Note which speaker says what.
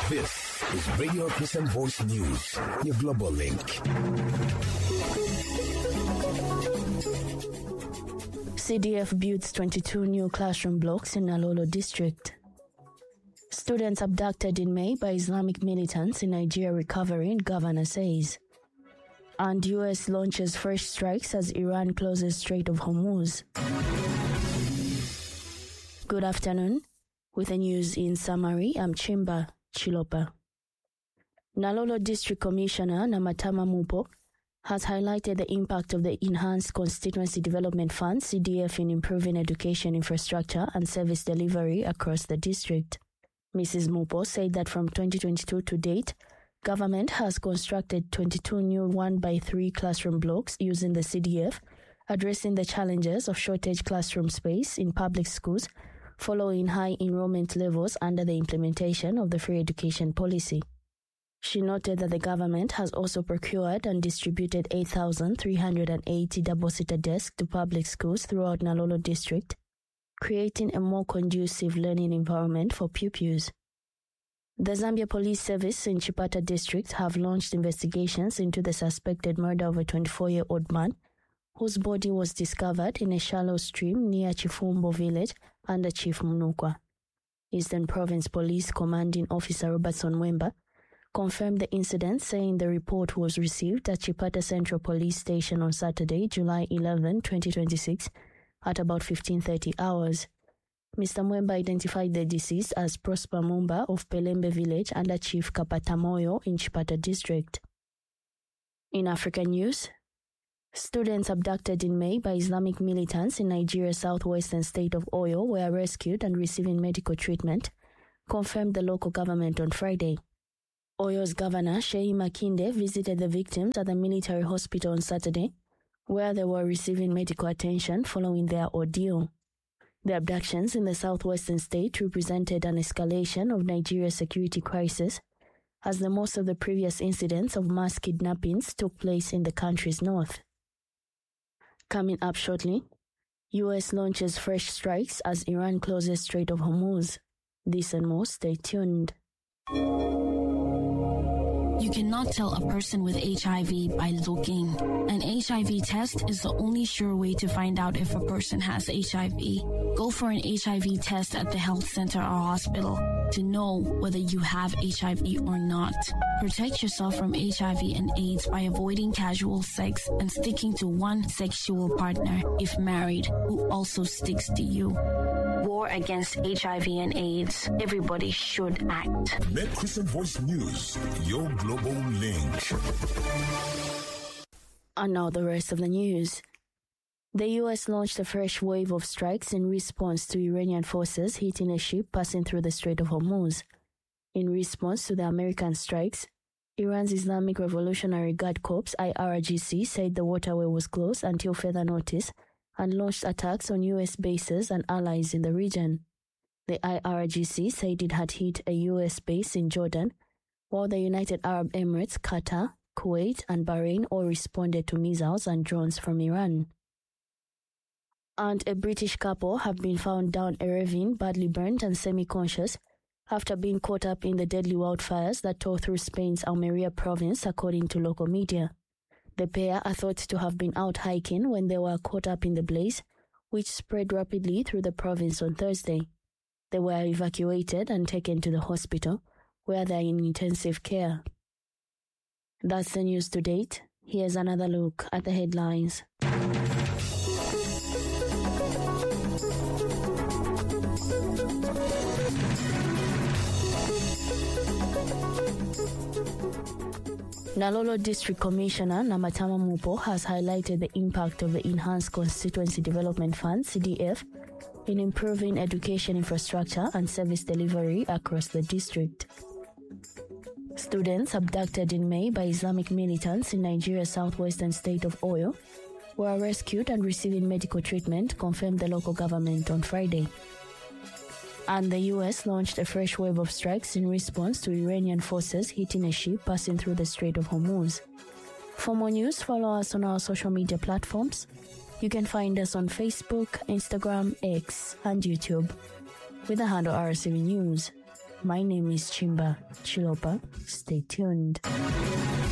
Speaker 1: This is Radio Christian Voice News, your global link.
Speaker 2: CDF builds 22 new classroom blocks in Nalolo district. Students abducted in May by Islamic militants in Nigeria recovering, governor says. And US launches fresh strikes as Iran closes Strait of Hormuz. Good afternoon. With the news in summary, I'm Chimba Chilopa. Nalolo District Commissioner Namatama Mupo has highlighted the impact of the Enhanced Constituency Development Fund, CDF, in improving education infrastructure and service delivery across the district. Mrs. Mupo said that from 2022 to date, government has constructed 22 new 1x3 classroom blocks using the CDF, addressing the challenges of shortage classroom space in public schools following high enrollment levels under the implementation of the free education policy. She noted that the government has also procured and distributed 8,380 double-seater desks to public schools throughout Nalolo district, creating a more conducive learning environment for pupils. The Zambia Police Service in Chipata district have launched investigations into the suspected murder of a 24-year-old man whose body was discovered in a shallow stream near Chifumbo village under Chief Munukwa. Eastern Province Police Commanding Officer Robertson Wemba confirmed the incident, saying the report was received at Chipata Central Police Station on Saturday, July 11, 2026, at about 15:30 hours. Mr. Mwemba identified the deceased as Prosper Mumba of Pelembe village under Chief Kapatamoyo in Chipata district. In African news, students abducted in May by Islamic militants in Nigeria's southwestern state of Oyo were rescued and receiving medical treatment, confirmed the local government on Friday. Oyo's governor, Sheyi Makinde, visited the victims at the military hospital on Saturday, where they were receiving medical attention following their ordeal. The abductions in the southwestern state represented an escalation of Nigeria's security crisis, as the most of the previous incidents of mass kidnappings took place in the country's north. Coming up shortly, US launches fresh strikes as Iran closes Strait of Hormuz. This and more, stay tuned.
Speaker 3: You cannot tell a person with HIV by looking. An HIV test is the only sure way to find out if a person has HIV. Go for an HIV test at the health center or hospital to know whether you have HIV or not. Protect yourself from HIV and AIDS by avoiding casual sex and sticking to one sexual partner, if married, who also sticks to you. War against HIV and AIDS. Everybody should act.
Speaker 1: Net Christian Voice News, your global link.
Speaker 2: And now the rest of the news. The US launched a fresh wave of strikes in response to Iranian forces hitting a ship passing through the Strait of Hormuz. In response to the American strikes, Iran's Islamic Revolutionary Guard Corps, IRGC, said the waterway was closed until further notice and launched attacks on US bases and allies in the region. The IRGC said it had hit a US base in Jordan, while the United Arab Emirates, Qatar, Kuwait, and Bahrain all responded to missiles and drones from Iran. And a British couple have been found down a ravine, badly burnt and semi-conscious, after being caught up in the deadly wildfires that tore through Spain's Almeria province, according to local media. The pair are thought to have been out hiking when they were caught up in the blaze, which spread rapidly through the province on Thursday. They were evacuated and taken to the hospital, where they are in intensive care. That's the news to date. Here's another look at the headlines. Nalolo District Commissioner Namatama Mupo has highlighted the impact of the Enhanced Constituency Development Fund, CDF, in improving education infrastructure and service delivery across the district. Students abducted in May by Islamic militants in Nigeria's southwestern state of Oyo were rescued and receiving medical treatment, confirmed the local government on Friday. And the US launched a fresh wave of strikes in response to Iranian forces hitting a ship passing through the Strait of Hormuz. For more news, follow us on our social media platforms. You can find us on Facebook, Instagram, X, and YouTube with the handle RCV News. My name is Chimba Chiloba. Stay tuned.